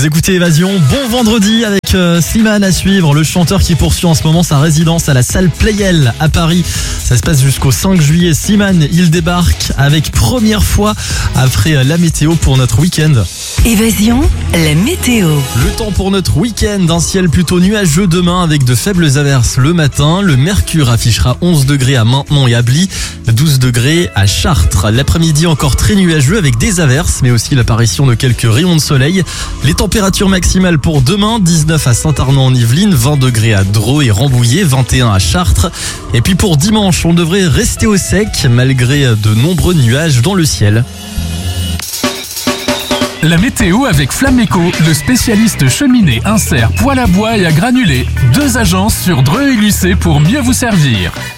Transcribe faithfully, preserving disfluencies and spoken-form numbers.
écoutez Évasion, bon vendredi avec euh, Slimane à suivre, le chanteur qui poursuit en ce moment sa résidence à la salle Playel à Paris. Ça se passe jusqu'au cinq juillet. Slimane, il débarque avec première fois après la météo pour notre week-end. Évasion, la météo. Le temps pour notre week-end, un ciel plutôt nuageux demain avec de faibles averses le matin. Le mercure affichera onze degrés à Maintenon et à Bly, douze degrés à Chartres. L'après-midi encore très nuageux avec des averses, mais aussi l'apparition de quelques rayons de soleil. Les températures maximales pour demain, dix-neuf à Saint-Arnaud-en-Yvelines, vingt degrés à Dreux et Rambouillet, vingt et un à Chartres. Et puis pour dimanche, on devrait rester au sec malgré de nombreux nuages dans le ciel. La météo avec Flameco, le spécialiste cheminée, insert, poêle à bois et à granulés. Deux agences sur Dreux et Lucé pour mieux vous servir.